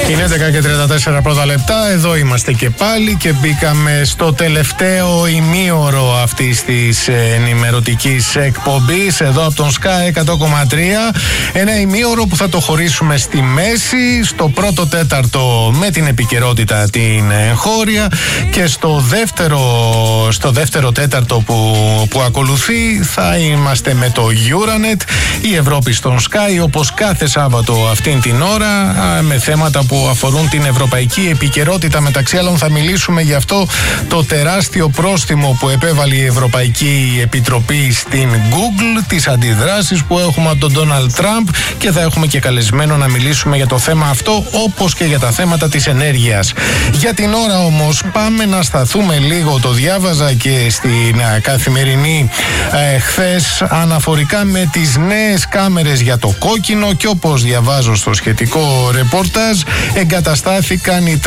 Είναι 10:34 πρώτα λεπτά. Εδώ είμαστε και πάλι και μπήκαμε στο τελευταίο ημίωρο αυτής της ενημερωτικής εκπομπής εδώ από τον Sky 100,3. Ένα ημίωρο που θα το χωρίσουμε στη μέση, στο πρώτο τέταρτο με την επικαιρότητα την εγχώρια και στο δεύτερο τέταρτο που ακολουθεί θα είμαστε με το Euronet, η Ευρώπη στον Sky, όπως κάθε Σάββατο αυτήν την ώρα, με θέματα που αφορούν την ευρωπαϊκή επικαιρότητα. Μεταξύ άλλων θα μιλήσουμε γι' αυτό το τεράστιο πρόστιμο που επέβαλε η Ευρωπαϊκή Επιτροπή στην Google, τις αντιδράσεις που έχουμε από τον Donald Trump και θα έχουμε και καλεσμένο να μιλήσουμε για το θέμα αυτό, όπως και για τα θέματα της ενέργειας. Για την ώρα όμως πάμε να σταθούμε λίγο, το διάβαζα και στην Καθημερινή χθες, αναφορικά με τις νέες κάμερες για το κόκκινο, και όπως διαβάζω στο σχετικό ρεπορτάζ, εγκαταστάθηκαν οι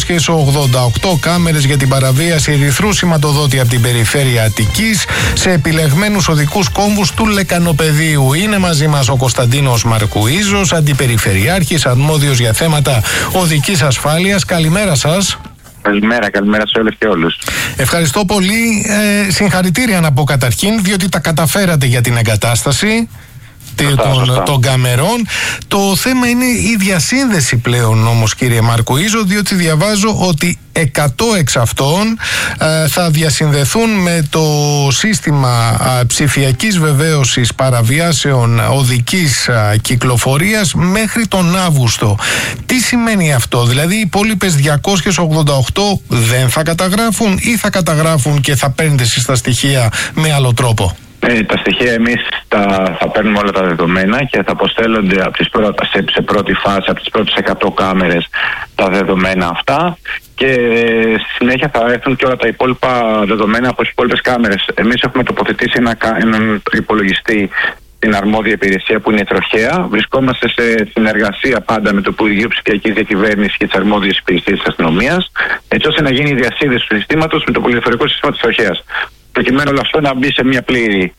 388 κάμερες για την παραβίαση ερυθρού σηματοδότη από την περιφέρεια Αττικής σε επιλεγμένους οδικούς κόμβους του Λεκανοπεδίου. Είναι μαζί μας ο Κωνσταντίνος Μαρκουίζος, αντιπεριφερειάρχης, αρμόδιος για θέματα οδικής ασφάλειας. Καλημέρα σας. Καλημέρα σε όλες και όλους. Ευχαριστώ πολύ. Συγχαρητήρια να πω καταρχήν, διότι τα καταφέρατε για την εγκατάσταση των καμερών. Το θέμα είναι η διασύνδεση πλέον όμως, κύριε Μαρκουίζο, διότι διαβάζω ότι 100 εξ αυτών θα διασυνδεθούν με το σύστημα ψηφιακής βεβαίωσης παραβιάσεων οδικής κυκλοφορίας μέχρι τον Αύγουστο. Τι σημαίνει αυτό? Δηλαδή οι υπόλοιπες 288 δεν θα καταγράφουν ή θα καταγράφουν και θα παίρνετε εσείς τα στοιχεία με άλλο τρόπο? Τα στοιχεία εμείς θα παίρνουμε όλα τα δεδομένα και θα αποστέλλονται σε πρώτη φάση από τις πρώτες 100 κάμερες τα δεδομένα αυτά, και στη συνέχεια θα έρθουν και όλα τα υπόλοιπα δεδομένα από τις υπόλοιπες κάμερες. Εμείς έχουμε τοποθετήσει έναν υπολογιστή στην αρμόδια υπηρεσία που είναι η Τροχέα. Βρισκόμαστε σε συνεργασία πάντα με το Υπουργείο Ψηφιακής Διακυβέρνησης και τις αρμόδιες υπηρεσίες της αστυνομίας, έτσι ώστε να γίνει η διασύνδεση του συστήματος με το πολυφορικό σύστημα της Τροχέας, προκειμένου όλο αυτό να μπει σε μια πλήρη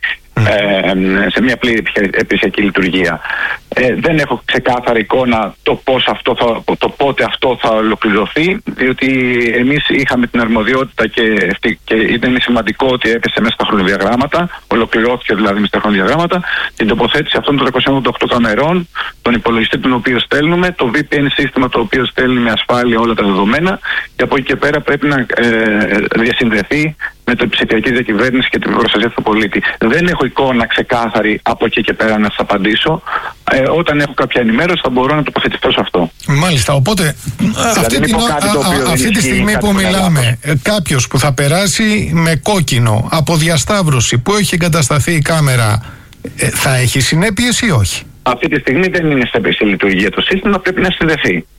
επιχειρησιακή λειτουργία. Δεν έχω ξεκάθαρη εικόνα το πότε αυτό θα ολοκληρωθεί, διότι εμείς είχαμε την αρμοδιότητα και ήταν σημαντικό ότι έπεσε μέσα στα χρονοδιαγράμματα, ολοκληρώθηκε δηλαδή μέσα στα χρονοδιαγράμματα, την τοποθέτηση αυτών των 388 καμερών, τον υπολογιστή τον οποίο στέλνουμε, το VPN σύστημα το οποίο στέλνει με ασφάλεια όλα τα δεδομένα, και από εκεί και πέρα πρέπει να διασυνδεθεί με την ψηφιακή διακυβέρνηση και την προστασία του πολίτη. Δεν έχω εικόνα ξεκάθαρη από εκεί και πέρα να σας απαντήσω. Όταν έχω κάποια ενημέρωση θα μπορώ να τοποθετηθώ σε αυτό. Μάλιστα, οπότε αυτή τη στιγμή που μιλάμε, κάποιος που θα περάσει με κόκκινο από διασταύρωση που έχει εγκατασταθεί η κάμερα, θα έχει συνέπειες ή όχι? Αυτή τη στιγμή δεν είναι σε λειτουργία το σύστημα, πρέπει να συνδεθεί.